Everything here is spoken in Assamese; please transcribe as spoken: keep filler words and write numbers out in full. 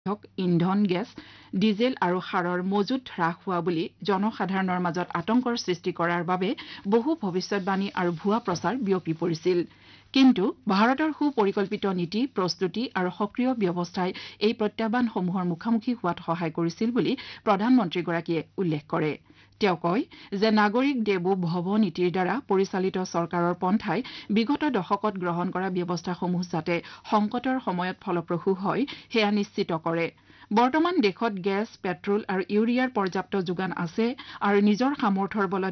ইন্ধন গেছ ডিজেল আৰু সাৰৰ মজুত হ্ৰাস হোৱা বুলি জনসাধাৰণৰ মাজত আতংকৰ সৃষ্টি কৰাৰ বাবে বহু ভৱিষ্যৎবাণী আৰু ভুৱা প্ৰচাৰ বিয়পি পৰিছিল কিন্তু ভাৰতৰ সুপৰিকল্পিত নীতি প্ৰস্তুতি আৰু সক্ৰিয় ব্যৱস্থাই এই প্ৰত্যাহ্বানসমূহৰ মুখামুখি হোৱাত সহায় কৰিছিল বুলি প্ৰধানমন্ত্ৰীগৰাকীয়ে উল্লেখ কৰে তেওঁ কয় যে নাগৰিক দেৱো ভৱ নীতিৰ দ্বাৰা পৰিচালিত চৰকাৰৰ পন্থাই বিগত দশকত গ্ৰহণ কৰা ব্যৱস্থাসমূহ যাতে সংকটৰ সময়ত ফলপ্ৰসূ হয় সেয়া নিশ্চিত কৰে বৰ্তমান দেশত গেছ পেট্ৰল আৰু ইউৰিয়াৰ পৰ্যাপ্ত যোগান আছে আৰু নিজৰ সামৰ্থ্যৰ বলত